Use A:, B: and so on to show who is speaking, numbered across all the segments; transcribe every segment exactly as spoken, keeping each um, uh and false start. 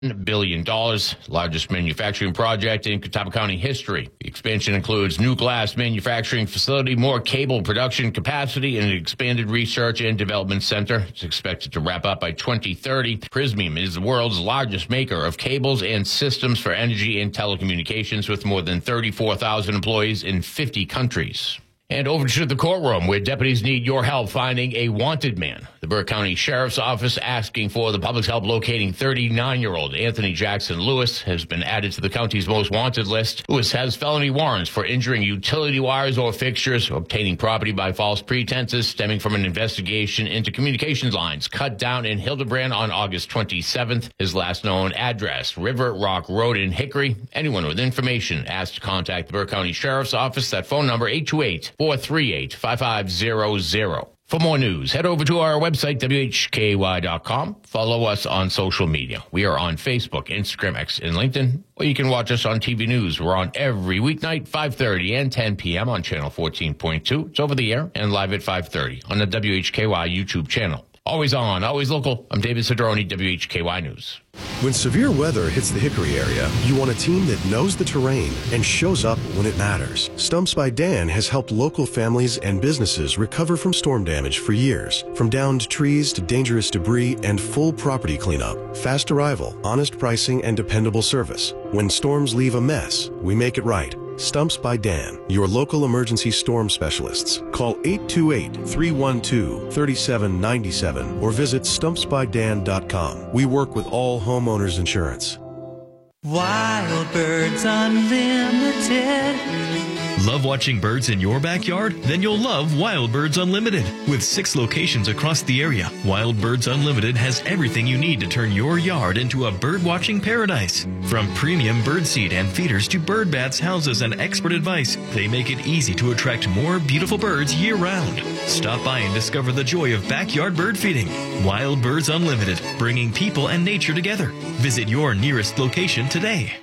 A: billion dollars, largest manufacturing project in Catawba County history. The expansion includes new glass manufacturing facility, more cable production capacity, and an expanded research and development center. It's expected to wrap up by twenty thirty. Prysmian is the world's largest maker of cables and systems for energy and telecommunications, with more than thirty-four thousand employees in fifty countries. And over to the courtroom, where deputies need your help finding a wanted man. The Burke County Sheriff's Office asking for the public's help locating thirty-nine-year-old Anthony Jackson Lewis has been added to the county's most wanted list. Lewis has felony warrants for injuring utility wires or fixtures, obtaining property by false pretenses stemming from an investigation into communications lines cut down in Hildebrand on August twenty-seventh. His last known address, River Rock Road in Hickory. Anyone with information asked to contact the Burke County Sheriff's Office. That phone number, eight two eight, four three eight, five five zero zero. For more news, head over to our website, W H K Y dot com. Follow us on social media. We are on Facebook, Instagram, X, and LinkedIn. Or you can watch us on T V News. We're on every weeknight, five thirty and ten p.m. on Channel fourteen point two. It's over the air and live at five thirty on the W H K Y YouTube channel. Always on, always local. I'm David Cedrone, W H K Y News.
B: When severe weather hits the Hickory area, you want a team that knows the terrain and shows up when it matters. Stumps by Dan has helped local families and businesses recover from storm damage for years. From downed trees to dangerous debris and full property cleanup. Fast arrival, honest pricing, and dependable service. When storms leave a mess, we make it right. Stumps by Dan, your local emergency storm specialists. Call eight two eight, three one two, three seven nine seven or visit stumps by dan dot com. We work with all homeowners insurance.
C: Wild Birds Unlimited.
D: Love watching birds in your backyard? Then you'll love Wild Birds Unlimited. With six locations across the area, Wild Birds Unlimited has everything you need to turn your yard into a bird-watching paradise. From premium bird seed and feeders to bird baths, houses, and expert advice, they make it easy to attract more beautiful birds year-round. Stop by and discover the joy of backyard bird feeding. Wild Birds Unlimited, bringing people and nature together. Visit your nearest location today.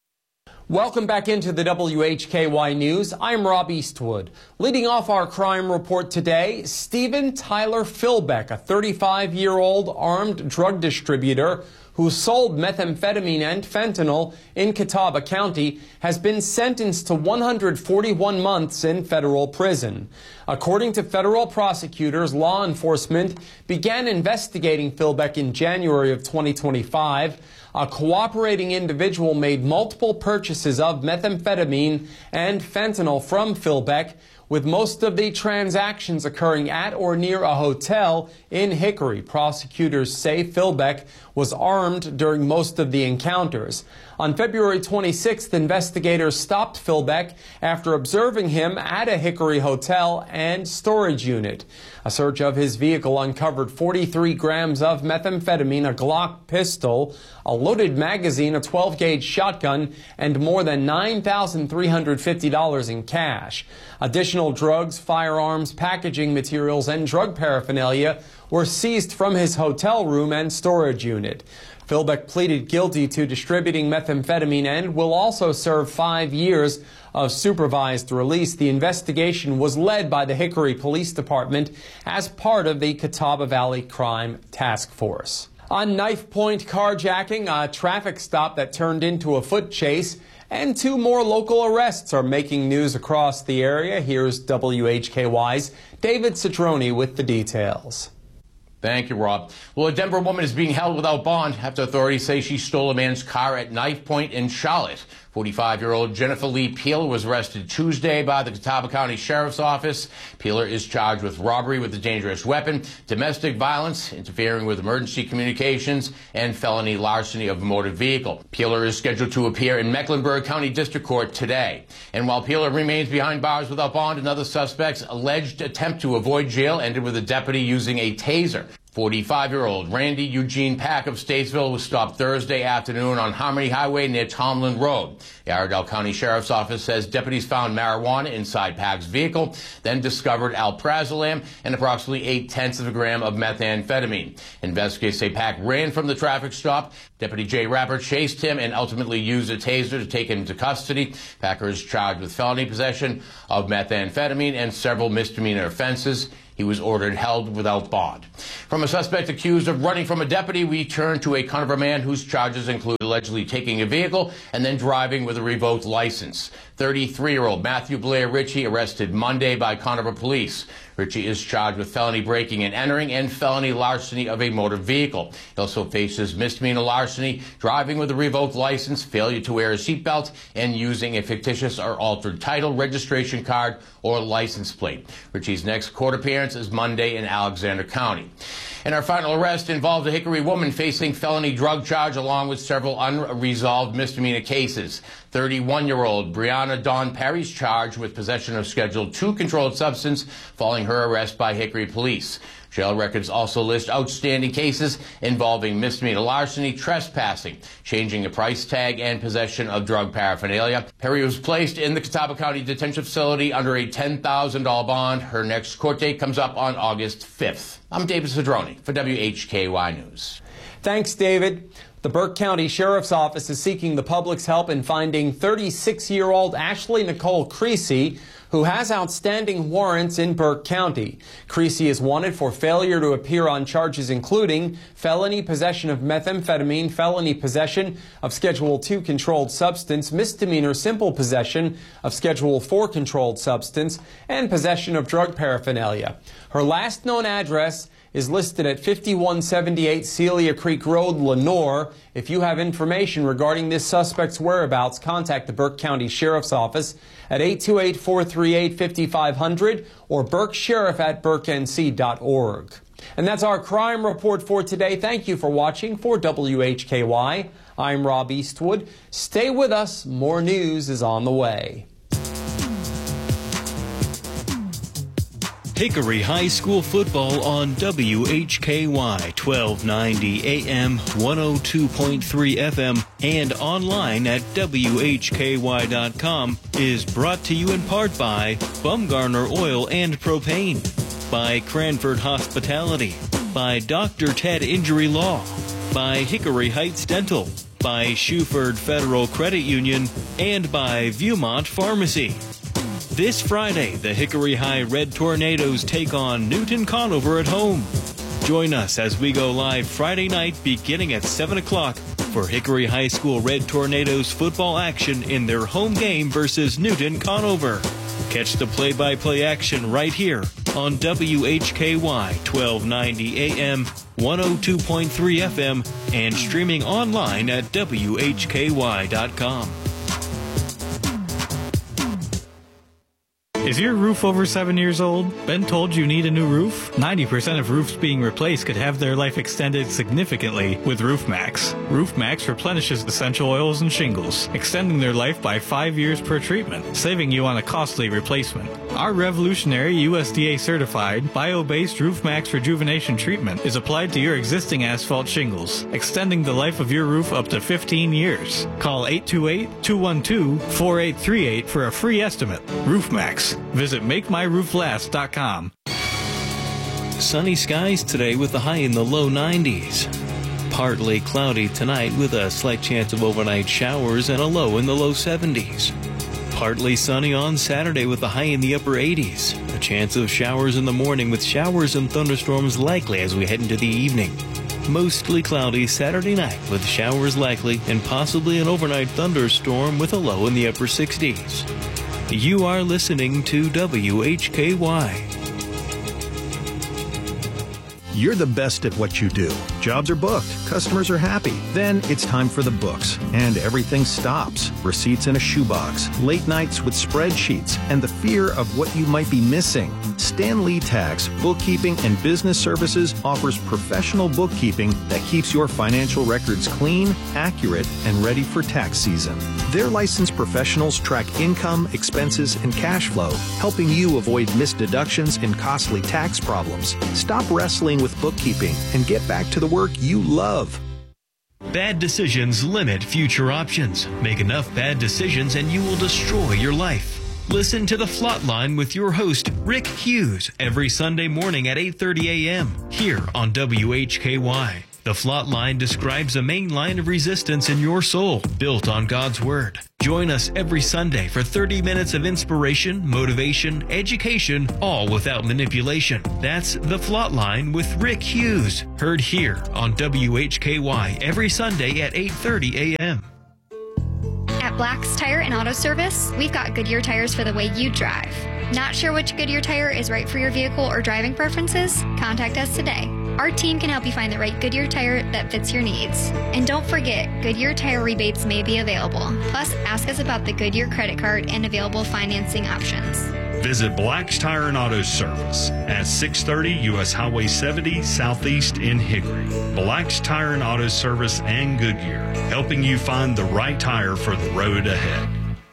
E: Welcome back into the W H K Y News. I'm Rob Eastwood. Leading off our crime report today, Stephen Tyler Philbeck, a thirty-five-year-old armed drug distributor who sold methamphetamine and fentanyl in Catawba County, has been sentenced to one hundred forty-one months in federal prison. According to federal prosecutors, law enforcement began investigating Philbeck in January of twenty twenty-five. A cooperating individual made multiple purchases of methamphetamine and fentanyl from Philbeck, with most of the transactions occurring at or near a hotel in Hickory. Prosecutors say Philbeck was armed during most of the encounters. On February twenty-sixth, investigators stopped Philbeck after observing him at a Hickory hotel and storage unit. A search of his vehicle uncovered forty-three grams of methamphetamine, a Glock pistol, a loaded magazine, a twelve gauge shotgun, and more than nine thousand three hundred fifty dollars in cash. Additional drugs, firearms, packaging materials, and drug paraphernalia were seized from his hotel room and storage unit. Philbeck pleaded guilty to distributing methamphetamine and will also serve five years of supervised release. The investigation was led by the Hickory Police Department as part of the Catawba Valley Crime Task Force. On knife point carjacking, a traffic stop that turned into a foot chase, and two more local arrests are making news across the area. Here's W H K Y's David Cedrone with the details.
A: Thank you, Rob. Well, a Denver woman is being held without bond after authorities say she stole a man's car at knife point in Charlotte. forty-five-year-old Jennifer Lee Peeler was arrested Tuesday by the Catawba County Sheriff's Office. Peeler is charged with robbery with a dangerous weapon, domestic violence, interfering with emergency communications, and felony larceny of a motor vehicle. Peeler is scheduled to appear in Mecklenburg County District Court today. And while Peeler remains behind bars without bond, another suspect's alleged attempt to avoid jail ended with a deputy using a taser. forty-five-year-old Randy Eugene Pack of Statesville was stopped Thursday afternoon on Harmony Highway near Tomlin Road. The Iredell County Sheriff's Office says deputies found marijuana inside Pack's vehicle, then discovered alprazolam and approximately eight-tenths of a gram of methamphetamine. Investigators say Pack ran from the traffic stop. Deputy Jay Rapper chased him and ultimately used a taser to take him into custody. Packer is charged with felony possession of methamphetamine and several misdemeanor offenses. He was ordered held without bond. From a suspect accused of running from a deputy, we turn to a Conover man whose charges include allegedly taking a vehicle and then driving with a revoked license. thirty-three-year-old Matthew Blair Ritchie arrested Monday by Conover police. Ritchie is charged with felony breaking and entering and felony larceny of a motor vehicle. He also faces misdemeanor larceny, driving with a revoked license, failure to wear a seatbelt, and using a fictitious or altered title, registration card, or license plate. Ritchie's next court appearance is Monday in Alexander County. And our final arrest involved a Hickory woman facing felony drug charge along with several unresolved misdemeanor cases. thirty-one-year-old Brianna Dawn Perry's charged with possession of Schedule two controlled substance following her arrest by Hickory police. Jail records also list outstanding cases involving misdemeanor larceny, trespassing, changing a price tag, and possession of drug paraphernalia. Perry was placed in the Catawba County Detention Facility under a ten thousand dollars bond. Her next court date comes up on August fifth. I'm David Cedrone for W H K Y News.
E: Thanks, David. The Burke County Sheriff's Office is seeking the public's help in finding thirty-six-year-old Ashley Nicole Creasy, who has outstanding warrants in Burke County. Creasy is wanted for failure to appear on charges including felony possession of methamphetamine, felony possession of Schedule two controlled substance, misdemeanor simple possession of Schedule four controlled substance, and possession of drug paraphernalia. Her last known address is listed at fifty-one seventy-eight Celia Creek Road, Lenore. If you have information regarding this suspect's whereabouts, contact the Burke County Sheriff's Office at eight two eight, four three eight, five five zero zero or burke sheriff at burke n c dot org. And that's our crime report for today. Thank you for watching. For W H K Y, I'm Rob Eastwood. Stay with us. More news is on the way.
D: Hickory High School football on W H K Y, twelve ninety A M, one oh two point three F M, and online at W H K Y dot com is brought to you in part by Bumgarner Oil and Propane, by Cranford Hospitality, by Doctor Ted Injury Law, by Hickory Heights Dental, by Shuford Federal Credit Union, and by Viewmont Pharmacy. This Friday, the Hickory High Red Tornadoes take on Newton Conover at home. Join us as we go live Friday night beginning at seven o'clock for Hickory High School Red Tornadoes football action in their home game versus Newton Conover. Catch the play-by-play action right here on W H K Y, twelve ninety A M, one oh two point three F M, and streaming online at W H K Y dot com.
F: Is your roof over seven years old? Been told you need a new roof? ninety percent of roofs being replaced could have their life extended significantly with RoofMax. RoofMax replenishes essential oils and shingles, extending their life by five years per treatment, saving you on a costly replacement. Our revolutionary U S D A certified, bio-based RoofMax rejuvenation treatment is applied to your existing asphalt shingles, extending the life of your roof up to fifteen years. Call eight two eight, two one two, four eight three eight for a free estimate. RoofMax. Visit make my roof last dot com.
D: Sunny skies today with a high in the low nineties. Partly cloudy tonight with a slight chance of overnight showers and a low in the low seventies. Partly sunny on Saturday with a high in the upper eighties. A chance of showers in the morning with showers and thunderstorms likely as we head into the evening. Mostly cloudy Saturday night with showers likely and possibly an overnight thunderstorm with a low in the upper sixties. You are listening to W H K Y.
B: You're the best at what you do. Jobs are booked, customers are happy. Then it's time for the books, and everything stops. Receipts in a shoebox, late nights with spreadsheets, and the fear of what you might be missing. Stan Lee Tax, Bookkeeping and Business Services offers professional bookkeeping that keeps your financial records clean, accurate, and ready for tax season. Their licensed professionals track income, expenses, and cash flow, helping you avoid missed deductions and costly tax problems. Stop wrestling with bookkeeping and get back to the work you love.
D: Bad decisions limit future options. Make enough bad decisions and you will destroy your life. Listen to The Flatline with your host, Rick Hughes, every Sunday morning at eight thirty A M here on W H K Y. The Flot Line describes a main line of resistance in your soul, built on God's Word. Join us every Sunday for thirty minutes of inspiration, motivation, education, all without manipulation. That's The Flot Line with Rick Hughes. Heard here on W H K Y every Sunday at eight thirty a.m.
G: At Black's Tire and Auto Service, we've got Goodyear tires for the way you drive. Not sure which Goodyear tire is right for your vehicle or driving preferences? Contact us today. Our team can help you find the right Goodyear tire that fits your needs. And don't forget, Goodyear tire rebates may be available. Plus, ask us about the Goodyear credit card and available financing options.
H: Visit Black's Tire and Auto Service at six thirty U S Highway seventy Southeast in Hickory. Black's Tire and Auto Service and Goodyear, helping you find the right tire for the road ahead.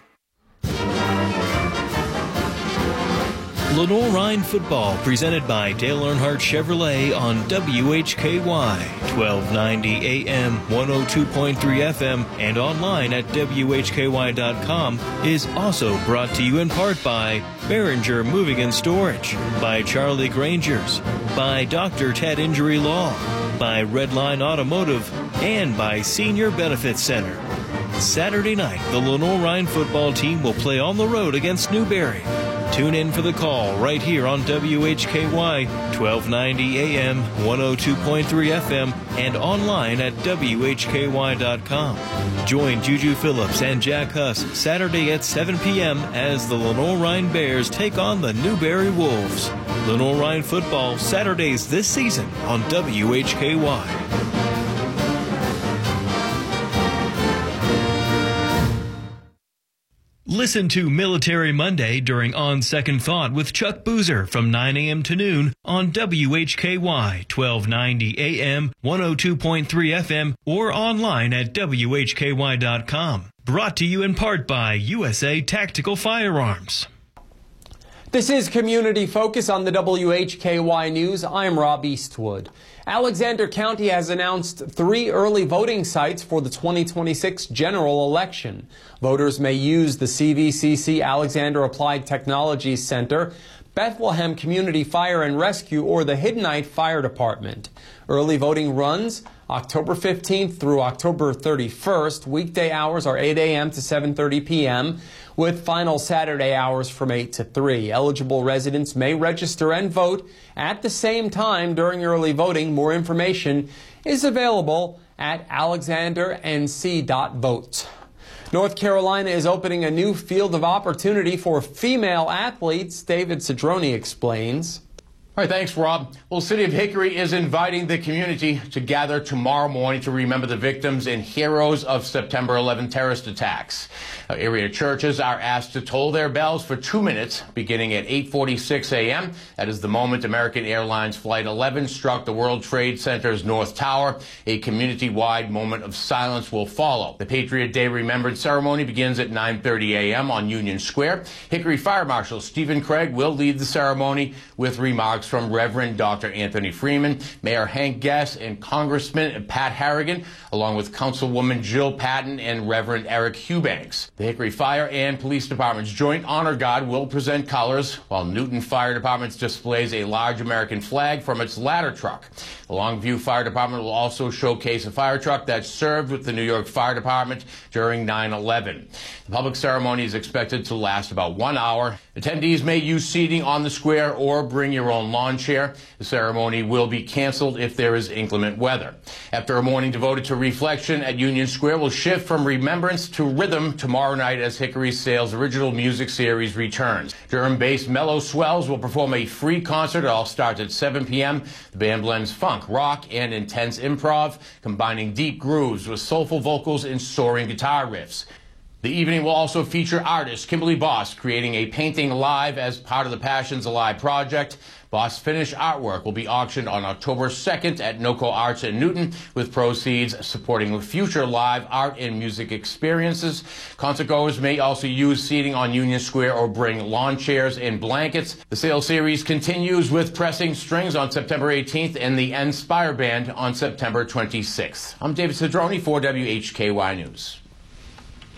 D: Lenore-Rhine football presented by Dale Earnhardt Chevrolet on W H K Y, twelve ninety A M, one oh two point three F M, and online at W H K Y dot com is also brought to you in part by Behringer Moving and Storage, by Charlie Granger's, by Doctor Ted Injury Law, by Redline Automotive, and by Senior Benefits Center. Saturday night, the Lenore-Rhine football team will play on the road against Newberry. Tune in for the call right here on W H K Y, twelve ninety A M, one oh two point three F M, and online at W H K Y dot com. Join Juju Phillips and Jack Huss Saturday at seven p.m. as the Lenore-Rhine Bears take on the Newberry Wolves. Lenore-Rhine football Saturdays this season on W H K Y. Listen to Military Monday during On Second Thought with Chuck Boozer from nine a.m. to noon on W H K Y, twelve ninety A M, one oh two point three F M, or online at W H K Y dot com. Brought to you in part by U S A Tactical Firearms.
E: This is Community Focus on the W H K Y News. I'm Rob Eastwood. Alexander County has announced three early voting sites for the twenty twenty-six general election. Voters may use the C V C C Alexander Applied Technologies Center, Bethlehem Community Fire and Rescue, or the Hiddenite Fire Department. Early voting runs October fifteenth through October thirty-first. Weekday hours are eight a.m. to seven thirty p.m. with final Saturday hours from eight to three. Eligible residents may register and vote at the same time during early voting. More information is available at alexander n c dot vote. North Carolina is opening a new field of opportunity for female athletes. David Cedrone explains.
A: All right, thanks, Rob. Well, the city of Hickory is inviting the community to gather tomorrow morning to remember the victims and heroes of September eleventh terrorist attacks. Uh, area churches are asked to toll their bells for two minutes, beginning at eight forty-six a.m. That is the moment American Airlines Flight eleven struck the World Trade Center's North Tower. A community-wide moment of silence will follow. The Patriot Day Remembrance ceremony begins at nine thirty a.m. on Union Square. Hickory Fire Marshal Stephen Craig will lead the ceremony with remarks from Reverend Doctor Anthony Freeman, Mayor Hank Guess, and Congressman Pat Harrigan, along with Councilwoman Jill Patton and Reverend Eric Hubanks. The Hickory Fire and Police Department's Joint Honor Guard will present colors, while Newton Fire Department displays a large American flag from its ladder truck. The Longview Fire Department will also showcase a fire truck that served with the New York Fire Department during nine eleven. The public ceremony is expected to last about one hour. Attendees may use seating on the square or bring your own lawn chair. The ceremony will be canceled if there is inclement weather. After a morning devoted to reflection at Union Square, will shift from remembrance to rhythm tomorrow night as Hickory Sales original music series returns. Durham-based Mellow Swells will perform a free concert. It all starts at seven p.m. The band blends funk, rock, and intense improv, combining deep grooves with soulful vocals and soaring guitar riffs. The evening will also feature artist Kimberly Boss creating a painting live as part of the Passions Alive project. Boss finished artwork will be auctioned on October second at NOCO Arts in Newton, with proceeds supporting future live art and music experiences. Concertgoers may also use seating on Union Square or bring lawn chairs and blankets. The sale series continues with Pressing Strings on September eighteenth and the Inspire Band on September twenty-sixth. I'm David Cedrone for W H K Y News.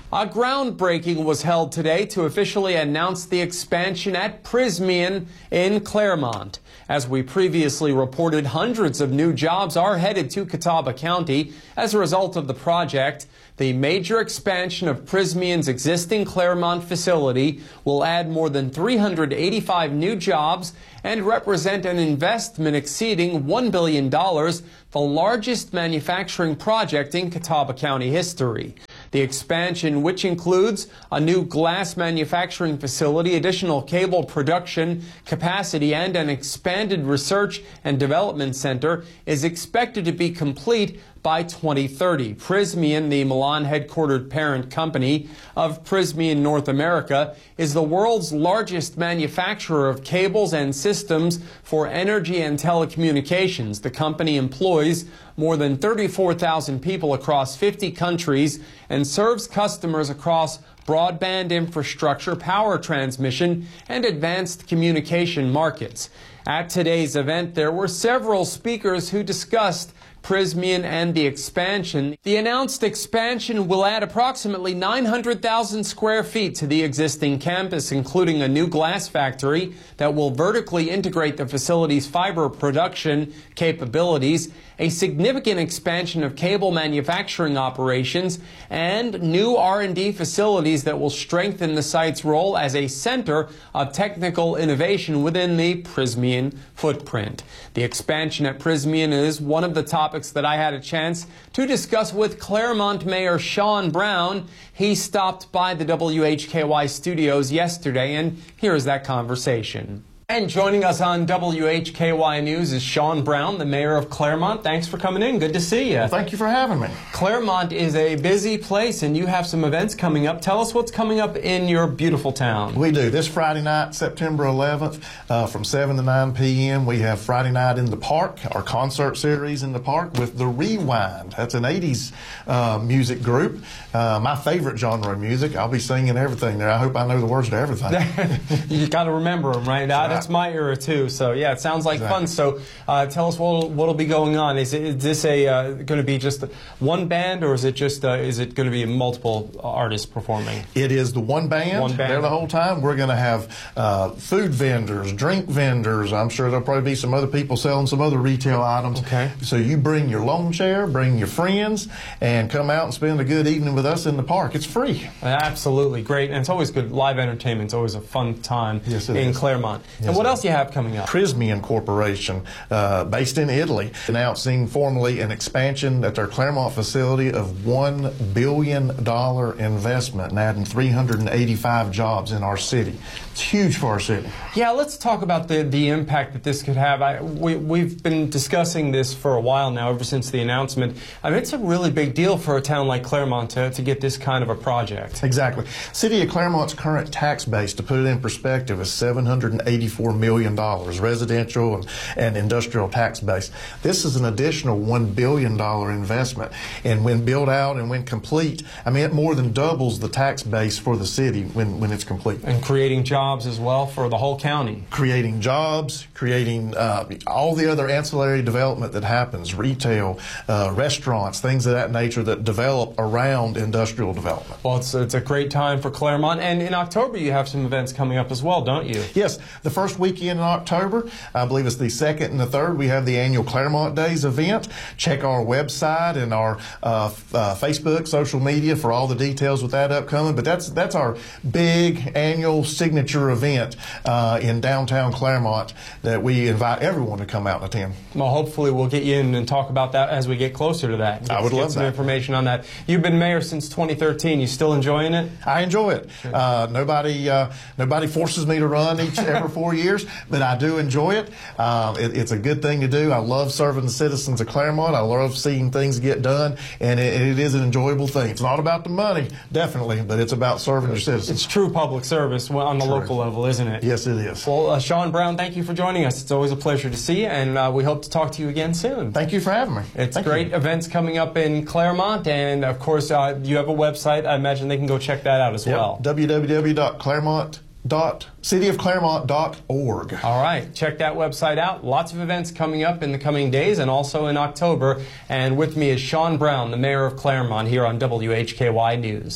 E: A groundbreaking was held today to officially announce the expansion at Prysmian in Claremont. As we previously reported, hundreds of new jobs are headed to Catawba County as a result of the project. The major expansion of Prysmian's existing Claremont facility will add more than three hundred eighty-five new jobs and represent an investment exceeding one billion dollars, the largest manufacturing project in Catawba County history. The expansion, which includes a new glass manufacturing facility, additional cable production capacity, and an expanded research and development center, is expected to be complete by twenty thirty. Prysmian, the Milan-headquartered parent company of Prysmian North America, is the world's largest manufacturer of cables and systems for energy and telecommunications. The company employs more than thirty-four thousand people across fifty countries and serves customers across broadband infrastructure, power transmission, and advanced communication markets. At today's event, there were several speakers who discussed Prysmian and the expansion. The announced expansion will add approximately nine hundred thousand square feet to the existing campus, including a new glass factory that will vertically integrate the facility's fiber production capabilities, a significant expansion of cable manufacturing operations, and new R and D facilities that will strengthen the site's role as a center of technical innovation within the Prysmian footprint. The expansion at Prysmian is one of the topics that I had a chance to discuss with Claremont Mayor Sean Brown. He stopped by the W H K Y studios yesterday, and here's that conversation. And joining us on W H K Y News is Sean Brown, the mayor of Claremont. Thanks for coming in. Good to see you.
I: Well, thank you for having me.
E: Claremont is a busy place, and you have some events coming up. Tell us what's coming up in your beautiful town.
I: We do. This Friday night, September eleventh, uh, from seven to nine p m, we have Friday Night in the Park, our concert series in the park with The Rewind. That's an eighties uh, music group. Uh, my favorite genre of music. I'll be singing everything there. I hope I know the words to everything.
E: You got to remember them, right?
I: Right.
E: That's my era too. So yeah, it sounds like
I: Exactly.
E: fun. So uh, tell us what will be going on. Is, it, is this a uh, going to be just one band, or is it just uh, is it going to be multiple artists performing?
I: It is the one band.
E: One band.
I: There the whole time. We're going to have uh, food vendors, drink vendors. I'm sure there'll probably be some other people selling some other retail items.
E: Okay.
I: So you bring your lawn chair, bring your friends, and come out and spend a good evening with us in the park. It's free.
E: Absolutely great, and it's always good. Live entertainment's always a fun time
I: Yes, it
E: in
I: is.
E: Claremont.
I: Yes,
E: and what
I: it
E: else do you have coming up?
I: Prysmian Corporation, uh, based in Italy, announcing formally an expansion at their Claremont facility of one billion dollar investment and adding three hundred eighty-five jobs in our city. It's huge for our city.
E: Yeah, let's talk about the, the impact that this could have. I, we, we've been discussing this for a while now, ever since the announcement. I mean, it's a really big deal for a town like Claremont to, to get this kind of a project.
I: Exactly. City of Claremont's current tax base, to put it in perspective, is seven hundred eighty-four million dollars, residential and, and industrial tax base. This is an additional one billion dollar investment. And when built out and when complete, I mean, it more than doubles the tax base for the city when, when it's complete.
E: And creating jobs as well for the whole county.
I: Creating jobs, creating uh, all the other ancillary development that happens, retail, uh, restaurants, things of that nature that develop around industrial development.
E: Well, it's, it's a great time for Claremont. And in October, you have some events coming up as well, don't you?
I: Yes, the first weekend in October, I believe it's the second and the third, we have the annual Claremont Days event. Check our website and our uh, uh, Facebook, social media for all the details with that upcoming. But that's that's our big annual signature event uh, in downtown Claremont that we invite everyone to come out and attend.
E: Well, hopefully we'll get you in and talk about that as we get closer to that. Get,
I: I would
E: get
I: love
E: some
I: that.
E: information on that. You've been mayor since twenty thirteen. You still enjoying it?
I: I enjoy it. Uh, nobody uh, nobody forces me to run each every four years, but I do enjoy it. Um, it. It's a good thing to do. I love serving the citizens of Claremont. I love seeing things get done, and it, it is an enjoyable thing. It's not about the money, definitely, but it's about serving your citizens.
E: It's true public service on the
I: True.
E: local level, isn't it?
I: Yes, it is.
E: Well, uh, Sean Brown, thank you for joining us. It's always a pleasure to see you, and uh, we hope to talk to you again soon.
I: Thank you for having me.
E: It's
I: Thank
E: great
I: you.
E: events coming up in Claremont, and of course, uh, you have a website. I imagine they can go check that out as
I: Yep.
E: well.
I: w w w dot claremont dot city of claremont dot org.
E: All right, check that website out. Lots of events coming up in the coming days and also in October. And with me is Sean Brown, the mayor of Claremont, here on W H K Y News.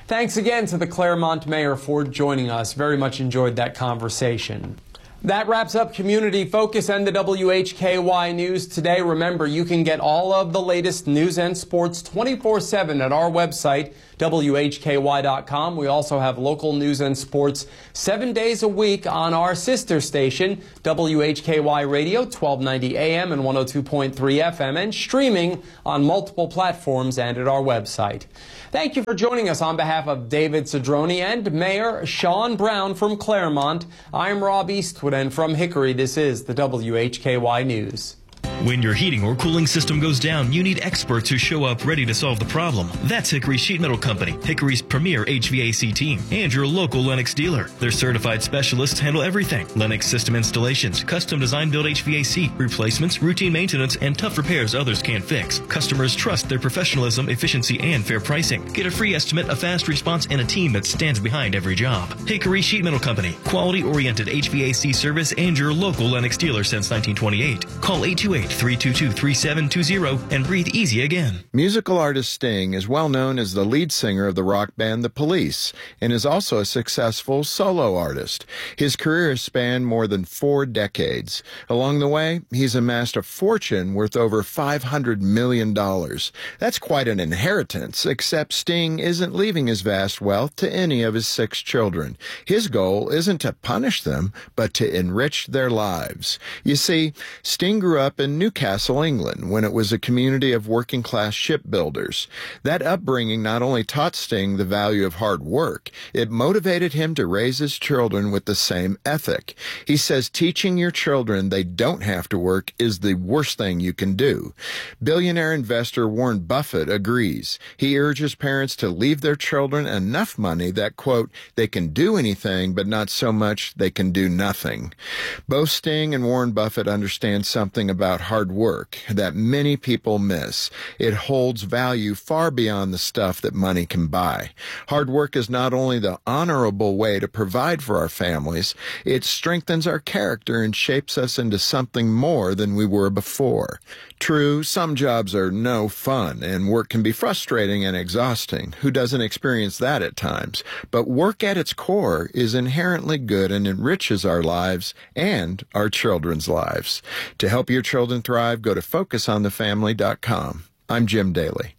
E: Thanks again to the Claremont Mayor for joining us. Very much enjoyed that conversation. That wraps up Community Focus and the W H K Y News today. Remember, you can get all of the latest news and sports twenty-four seven at our website, W H K Y dot com. We also have local news and sports seven days a week on our sister station, W H K Y Radio, twelve ninety A M and one oh two point three F M, and streaming on multiple platforms and at our website. Thank you for joining us. On behalf of David Cedrone and Mayor Sean Brown from Claremont, I'm Rob Eastwood, and from Hickory, this is the W H K Y News.
D: When your heating or cooling system goes down, you need experts who show up ready to solve the problem. That's Hickory Sheet Metal Company, Hickory's premier H V A C team, and your local Lennox dealer. Their certified specialists handle everything: Lennox system installations, custom design build H V A C, replacements, routine maintenance, and tough repairs others can't fix. Customers trust their professionalism, efficiency, and fair pricing. Get a free estimate, a fast response, and a team that stands behind every job. Hickory Sheet Metal Company, quality-oriented H V A C service, and your local Lennox dealer since nineteen twenty-eight. Call eight two eight, three two two, three seven two zero and breathe easy again.
J: Musical artist Sting is well known as the lead singer of the rock band The Police and is also a successful solo artist. His career has spanned more than four decades. Along the way, he's amassed a fortune worth over five hundred million dollars. That's quite an inheritance, except Sting isn't leaving his vast wealth to any of his six children. His goal isn't to punish them, but to enrich their lives. You see, Sting grew up in Newcastle, England, when it was a community of working-class shipbuilders. That upbringing not only taught Sting the value of hard work, it motivated him to raise his children with the same ethic. He says teaching your children they don't have to work is the worst thing you can do. Billionaire investor Warren Buffett agrees. He urges parents to leave their children enough money that, quote, they can do anything, but not so much they can do nothing. Both Sting and Warren Buffett understand something about hard work that many people miss. It holds value far beyond the stuff that money can buy. Hard work is not only the honorable way to provide for our families, it strengthens our character and shapes us into something more than we were before. True, some jobs are no fun, and work can be frustrating and exhausting. Who doesn't experience that at times? But work at its core is inherently good and enriches our lives and our children's lives. To help your children thrive, go to focus on the family dot com. I'm Jim Daly.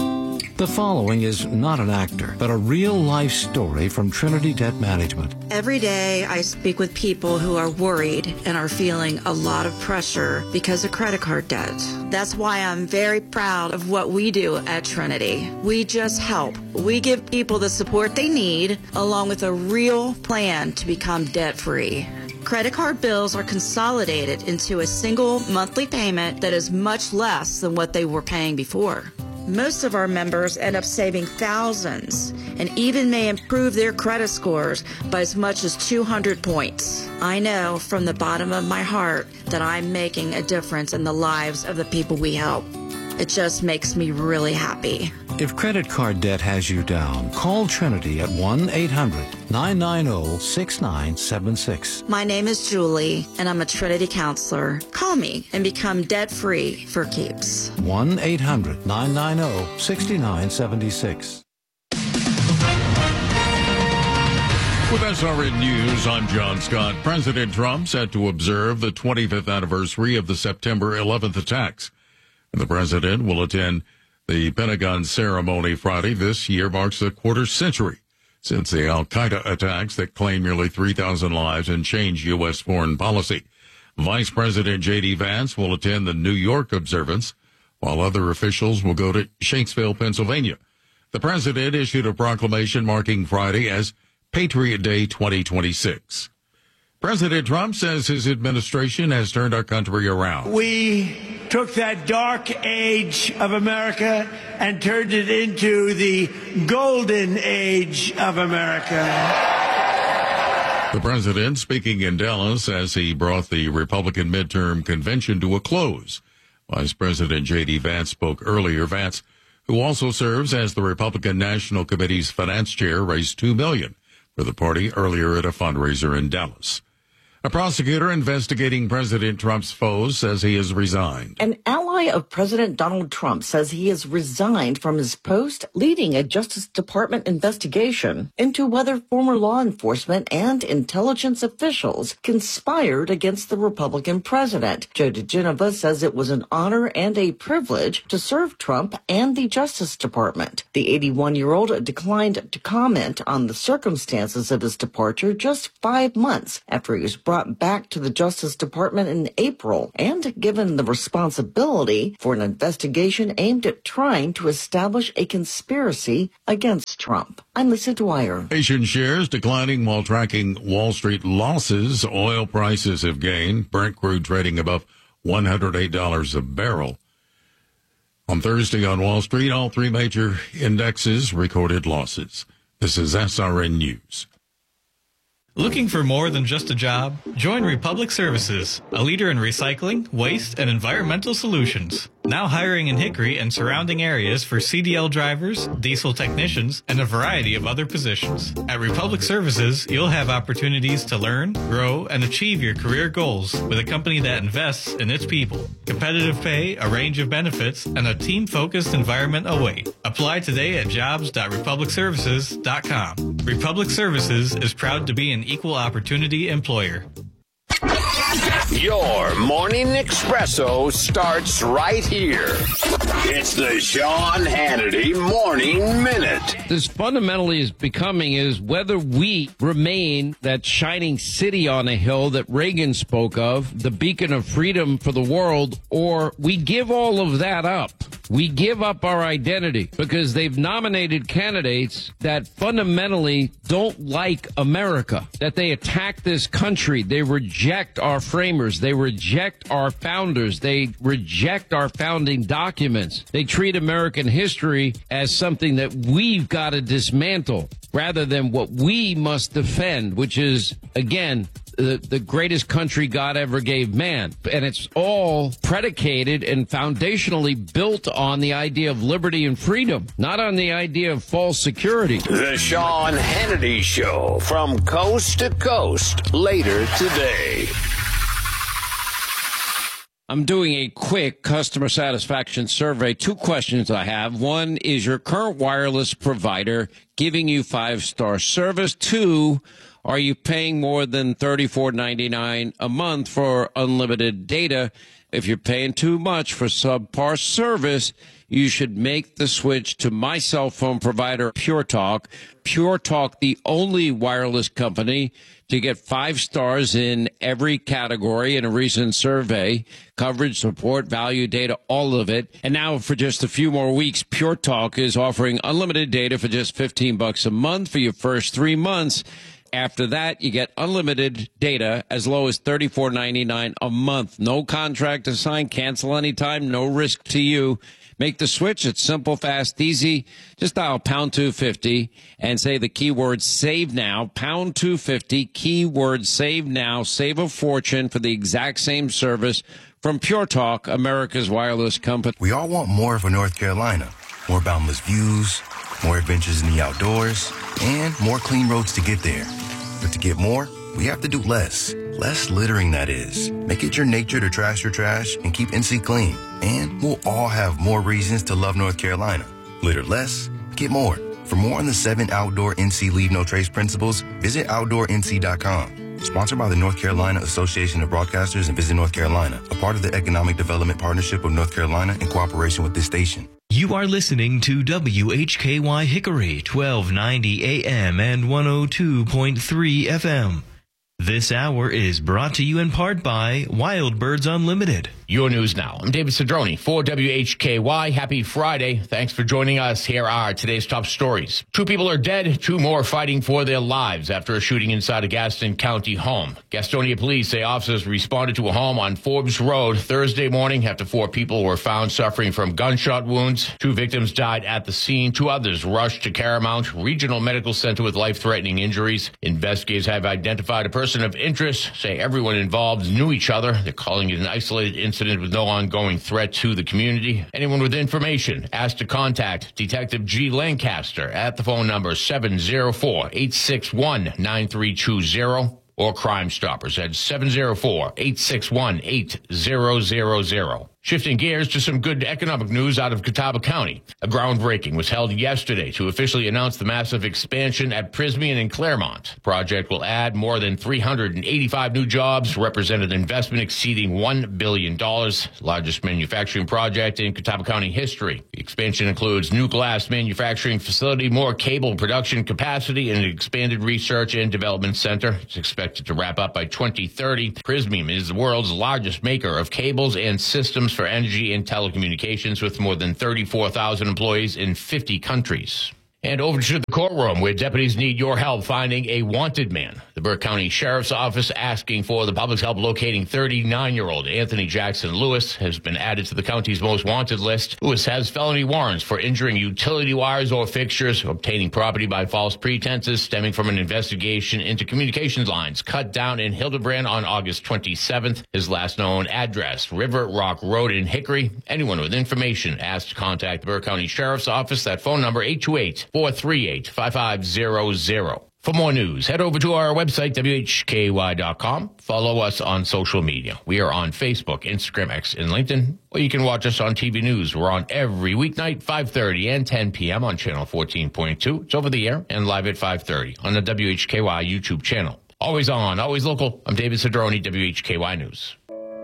K: The following is not an actor, but a real-life story from Trinity Debt Management.
L: Every day I speak with people who are worried and are feeling a lot of pressure because of credit card debt. That's why I'm very proud of what we do at Trinity. We just help. We give people the support they need, along with a real plan to become debt-free. Credit card bills are consolidated into a single monthly payment that is much less than what they were paying before. Most of our members end up saving thousands and even may improve their credit scores by as much as two hundred points. I know from the bottom of my heart that I'm making a difference in the lives of the people we help. It just makes me really happy.
K: If credit card debt has you down, call Trinity at one eight hundred, nine nine zero, six nine seven six.
L: My name is Julie, and I'm a Trinity counselor. Call me and become debt-free for keeps.
K: one eight hundred, nine nine zero, six nine seven six.
M: With S R N News, I'm John Scott. President Trump set to observe the twenty-fifth anniversary of the September eleventh attacks. And the president will attend the Pentagon ceremony Friday. This year marks a quarter century since the al-Qaeda attacks that claimed nearly three thousand lives and changed U S foreign policy. Vice President J D Vance will attend the New York observance, while other officials will go to Shanksville, Pennsylvania. The president issued a proclamation marking Friday as Patriot Day twenty twenty-six. President Trump says his administration has turned our country around.
N: We took that dark age of America and turned it into the golden age of America.
M: The president speaking in Dallas as he brought the Republican midterm convention to a close. Vice President J D Vance spoke earlier. Vance, who also serves as the Republican National Committee's finance chair, raised two million dollars for the party earlier at a fundraiser in Dallas. A prosecutor investigating President Trump's foes says he has resigned.
O: An ally ally of President Donald Trump says he has resigned from his post leading a Justice Department investigation into whether former law enforcement and intelligence officials conspired against the Republican president. Joe diGenova says it was an honor and a privilege to serve Trump and the Justice Department. The eighty-one-year-old declined to comment on the circumstances of his departure just five months after he was brought back to the Justice Department in April and given the responsibility for an investigation aimed at trying to establish a conspiracy against Trump. I'm Lisa Dwyer.
M: Asian shares declining while tracking Wall Street losses. Oil prices have gained. Brent crude trading above one hundred eight dollars a barrel. On Thursday on Wall Street, all three major indexes recorded losses. This is S R N News.
F: Looking for more than just a job? Join Republic Services, a leader in recycling, waste, and environmental solutions. Now hiring in Hickory and surrounding areas for C D L drivers, diesel technicians, and a variety of other positions. At Republic Services, you'll have opportunities to learn, grow, and achieve your career goals with a company that invests in its people. Competitive pay, a range of benefits, and a team-focused environment await. Apply today at jobs dot republic services dot com. Republic Services is proud to be an equal opportunity employer.
P: Your morning espresso starts right here. It's the Sean Hannity Morning Minute.
Q: This fundamentally is becoming is whether we remain that shining city on a hill that Reagan spoke of, the beacon of freedom for the world, or we give all of that up. We give up our identity because they've nominated candidates that fundamentally don't like America, that they attack this country. They reject our framers. They reject our founders. They reject our founding documents. They treat American history as something that we've got to dismantle rather than what we must defend, which is, again, The, the greatest country God ever gave man. And it's all predicated and foundationally built on the idea of liberty and freedom, not on the idea of false security.
P: The Sean Hannity Show from coast to coast later today.
Q: I'm doing a quick customer satisfaction survey. Two questions I have. One, is your current wireless provider giving you five-star service? Two, are you paying more than thirty-four ninety-nine a month for unlimited data? If you're paying too much for subpar service, you should make the switch to my cell phone provider, Pure Talk. Pure Talk, the only wireless company to get five stars in every category in a recent survey. Coverage, support, value, data, all of it. And now for just a few more weeks, Pure Talk is offering unlimited data for just fifteen bucks a month for your first three months. After that, you get unlimited data as low as thirty-four ninety-nine a month. No contract to sign, cancel anytime, no risk to you. Make the switch. It's simple, fast, easy. Just dial pound two fifty and say the keyword save now. Pound two fifty, keyword save now. Save a fortune for the exact same service from Pure Talk, America's wireless company.
R: We all want more for North Carolina. More boundless views, more adventures in the outdoors, and more clean roads to get there. But to get more, we have to do less. Less littering, that is. Make it your nature to trash your trash and keep N C clean. And we'll all have more reasons to love North Carolina. Litter less, get more. For more on the seven outdoor N C Leave No Trace principles, visit outdoor N C dot com. Sponsored by the North Carolina Association of Broadcasters and Visit North Carolina, a part of the Economic Development Partnership of North Carolina in cooperation with this station.
D: You are listening to W H K Y Hickory, twelve ninety A M and one oh two point three F M. This hour is brought to you in part by Wild Birds Unlimited.
A: Your news now. I'm David Cedrone for W H K Y. Happy Friday. Thanks for joining us. Here are today's top stories. Two people are dead. Two more fighting for their lives after a shooting inside a Gaston County home. Gastonia police say officers responded to a home on Forbes Road Thursday morning after four people were found suffering from gunshot wounds. Two victims died at the scene. Two others rushed to Caramount Regional Medical Center with life-threatening injuries. Investigators have identified a person of interest, say everyone involved knew each other. They're calling it an isolated incident with no ongoing threat to the community. Anyone with information asked to contact Detective G. Lancaster at the phone number seven oh four, eight six one, nine three two zero or Crime Stoppers at seven oh four, eight six one, eight zero zero zero. Shifting gears to some good economic news out of Catawba County. A groundbreaking was held yesterday to officially announce the massive expansion at Prysmian in Claremont. The project will add more than three hundred eighty-five new jobs, represent an investment exceeding one billion dollars, largest manufacturing project in Catawba County history. The expansion includes new glass manufacturing facility, more cable production capacity, and an expanded research and development center. It's expected to wrap up by twenty thirty. Prysmian is the world's largest maker of cables and systems for energy and telecommunications, with more than thirty-four thousand employees in fifty countries. And over to the courtroom, where deputies need your help finding a wanted man. The Burke County Sheriff's Office asking for the public's help locating thirty-nine-year-old Anthony Jackson Lewis has been added to the county's most wanted list. Lewis has felony warrants for injuring utility wires or fixtures, obtaining property by false pretenses stemming from an investigation into communications lines cut down in Hildebrand on August twenty-seventh. His last known address, River Rock Road in Hickory. Anyone with information asked to contact the Burke County Sheriff's Office. That phone number, eight two eight, four three eight, five five zero zero. For more news, head over to our website, W H K Y dot com. Follow us on social media. We are on Facebook, Instagram, X, and LinkedIn. Or you can watch us on T V News. We're on every weeknight, five thirty and ten p.m. on channel fourteen point two. It's over the air and live at five thirty on the W H K Y YouTube channel. Always on, always local. I'm David Cedrone, W H K Y News.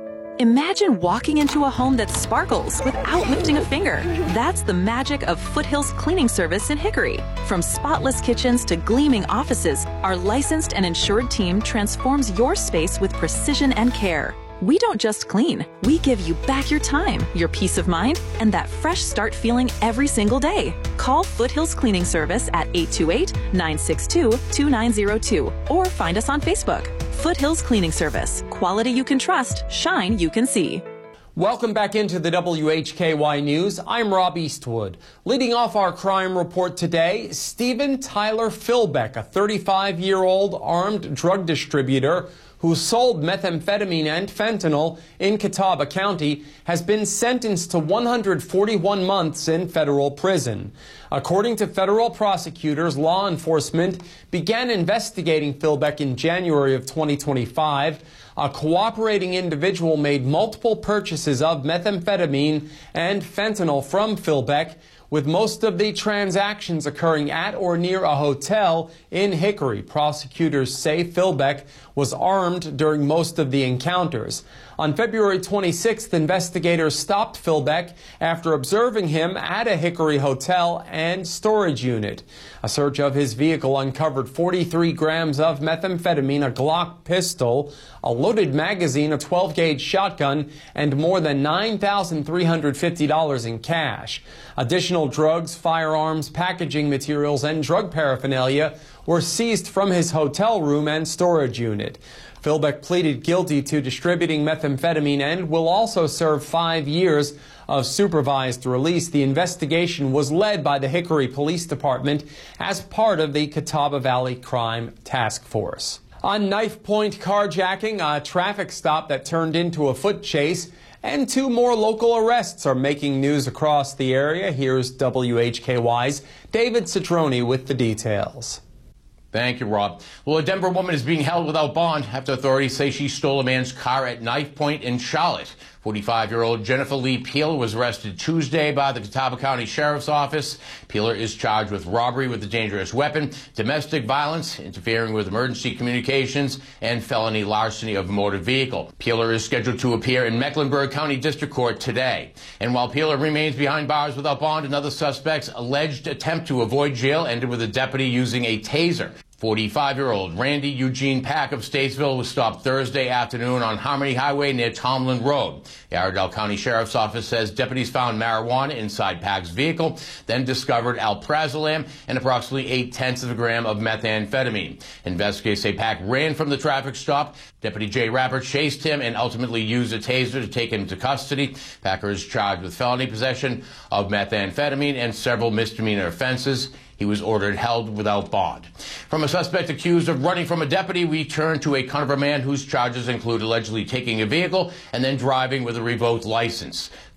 S: Imagine walking into a home that sparkles without lifting a finger. That's the magic of Foothills Cleaning Service in Hickory. From spotless kitchens to gleaming offices, our licensed and insured team transforms your space with precision and care. We don't just clean, we give you back your time, your peace of mind, and that fresh start feeling every single day. Call Foothills Cleaning Service at eight two eight, nine six two, two nine zero two or find us on Facebook. Foothills Cleaning Service. Quality you can trust, shine you can see.
E: Welcome back into the W H K Y News. I'm Rob Eastwood. Leading off our crime report today, Steven Tyler Philbeck, a thirty-five-year-old armed drug distributor who sold methamphetamine and fentanyl in Catawba County, has been sentenced to one hundred forty-one months in federal prison. According to federal prosecutors, law enforcement began investigating Philbeck in January of twenty twenty-five. A cooperating individual made multiple purchases of methamphetamine and fentanyl from Philbeck, with most of the transactions occurring at or near a hotel in Hickory. Prosecutors say Philbeck was armed during most of the encounters. On February twenty-sixth, investigators stopped Philbeck after observing him at a Hickory hotel and storage unit. A search of his vehicle uncovered forty-three grams of methamphetamine, a Glock pistol, a loaded magazine, a twelve gauge shotgun, and more than nine thousand three hundred fifty dollars in cash. Additional drugs, firearms, packaging materials, and drug paraphernalia were seized from his hotel room and storage unit. Philbeck pleaded guilty to distributing methamphetamine and will also serve five years of supervised release. The investigation was led by the Hickory Police Department as part of the Catawba Valley Crime Task Force. On Knife Point carjacking, a traffic stop that turned into a foot chase, and two more local arrests are making news across the area. Here's W H K Y's David Cedrone with the details.
A: Thank you, Rob. Well, a Denver woman is being held without bond after authorities say she stole a man's car at Knife Point in Charlotte. forty-five-year-old Jennifer Lee Peeler was arrested Tuesday by the Catawba County Sheriff's Office. Peeler is charged with robbery with a dangerous weapon, domestic violence, interfering with emergency communications, and felony larceny of a motor vehicle. Peeler is scheduled to appear in Mecklenburg County District Court today. And while Peeler remains behind bars without bond, another suspect's alleged attempt to avoid jail ended with a deputy using a taser. forty-five-year-old Randy Eugene Pack of Statesville was stopped Thursday afternoon on Harmony Highway near Tomlin Road. The Iredell County Sheriff's Office says deputies found marijuana inside Pack's vehicle, then discovered alprazolam and approximately eight-tenths of a gram of methamphetamine. Investigators say Pack ran from the traffic stop. Deputy Jay Rapper chased him and ultimately used a taser to take him to custody. Packer is charged with felony possession of methamphetamine and several misdemeanor offenses. He was ordered held without bond. From a suspect accused of running from a deputy, we turn to a Conover man whose charges include allegedly taking a vehicle and then driving with a revoked license.